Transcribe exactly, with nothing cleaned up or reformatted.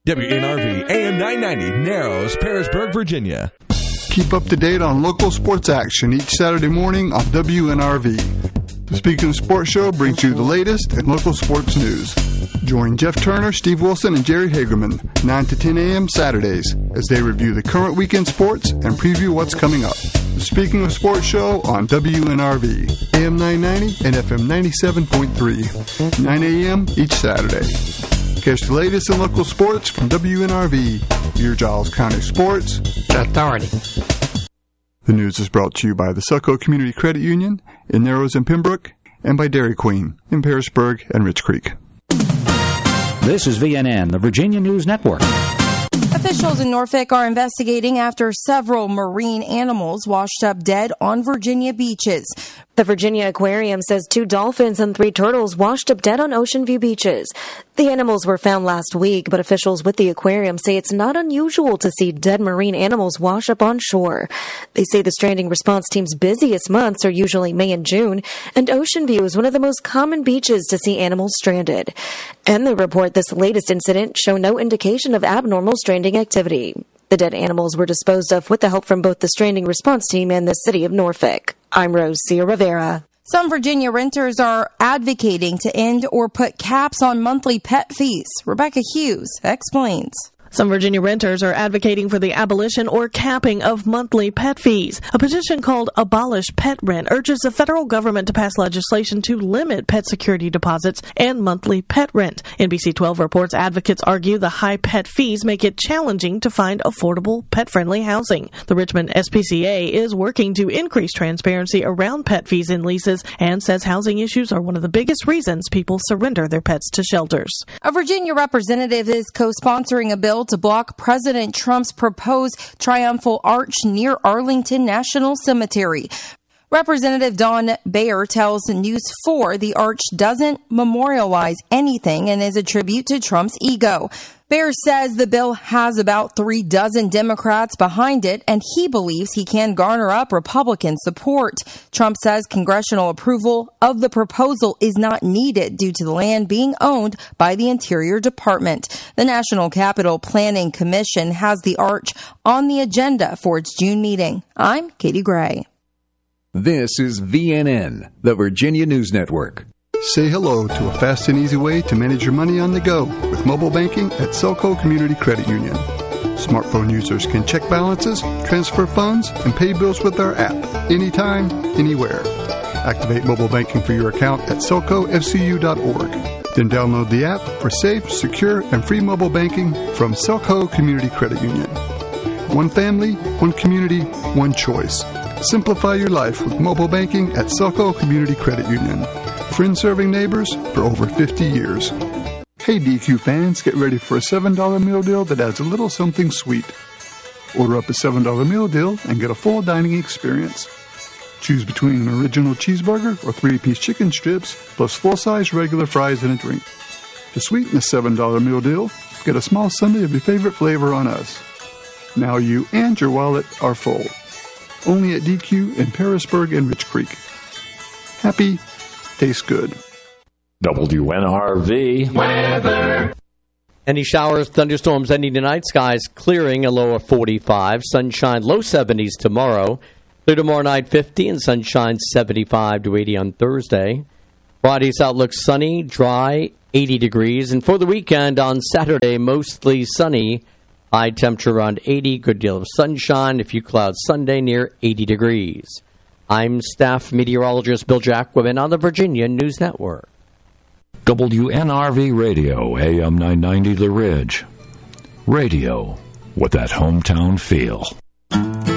W N R V A M nine ninety, Narrows, Parisburg, Virginia. Keep up to date on local sports action each Saturday morning on W N R V. The Speaking of Sports show brings you the latest in local sports news. Join Jeff Turner, Steve Wilson, and Jerry Hagerman, nine to ten a.m. Saturdays, as they review the current weekend sports and preview what's coming up. The Speaking of Sports show on W N R V, A M nine ninety and F M ninety-seven point three, nine a.m. each Saturday. Catch the latest in local sports from W N R V, your Giles County Sports Authority. The news is brought to you by the Selco Community Credit Union in Narrows and Pembroke, and by Dairy Queen in Parisburg and Rich Creek. This is V N N, the Virginia News Network. Officials in Norfolk are investigating after several marine animals washed up dead on Virginia beaches. The Virginia Aquarium says two dolphins and three turtles washed up dead on Ocean View beaches. The animals were found last week, but officials with the aquarium say it's not unusual to see dead marine animals wash up on shore. They say the stranding response team's busiest months are usually May and June, and Ocean View is one of the most common beaches to see animals stranded. And they report this latest incident show no indication of abnormal stranding activity. The dead animals were disposed of with the help from both the stranding response team and the city of Norfolk. I'm Rosia Rivera. Some Virginia renters are advocating to end or put caps on monthly pet fees. Rebecca Hughes explains. Some Virginia renters are advocating for the abolition or capping of monthly pet fees. A petition called Abolish Pet Rent urges the federal government to pass legislation to limit pet security deposits and monthly pet rent. N B C twelve reports advocates argue the high pet fees make it challenging to find affordable, pet-friendly housing. The Richmond S P C A is working to increase transparency around pet fees in leases and says housing issues are one of the biggest reasons people surrender their pets to shelters. A Virginia representative is co-sponsoring a bill to block President Trump's proposed triumphal arch near Arlington National Cemetery. Representative Don Bayer tells News four the arch doesn't memorialize anything and is a tribute to Trump's ego. Bayer says the bill has about three dozen Democrats behind it, and he believes he can garner up Republican support. Trump says congressional approval of the proposal is not needed due to the land being owned by the Interior Department. The National Capital Planning Commission has the arch on the agenda for its June meeting. I'm Katie Gray. This is V N N, the Virginia News Network. Say hello to a fast and easy way to manage your money on the go with mobile banking at Selco Community Credit Union. Smartphone users can check balances, transfer funds, and pay bills with our app anytime, anywhere. Activate mobile banking for your account at selco f c u dot org. Then download the app for safe, secure, and free mobile banking from Selco Community Credit Union. One family, one community, one choice. Simplify your life with mobile banking at Selco Community Credit Union. Friends serving neighbors for over fifty years. Hey D Q fans, get ready for a seven dollar meal deal that adds a little something sweet. Order up a seven dollar meal deal and get a full dining experience. Choose between an original cheeseburger or three-piece chicken strips, plus full-size regular fries and a drink. To sweeten the seven dollar meal deal, get a small sundae of your favorite flavor on us. Now you and your wallet are full. Only at D Q in Parisburg and Rich Creek. Happy, tastes good. W N R V weather. Any showers, thunderstorms ending tonight. Skies clearing, a low of forty-five. Sunshine, low seventies tomorrow. Clear tomorrow night, fifty, and sunshine, seventy-five to eighty on Thursday. Friday's outlook sunny, dry, eighty degrees. And for the weekend on Saturday, mostly sunny. High temperature around eighty, good deal of sunshine. A few clouds Sunday near eighty degrees. I'm staff meteorologist Bill Jacquemin on the Virginia News Network. W N R V Radio, A M nine ninety The Ridge. Radio with that hometown feel.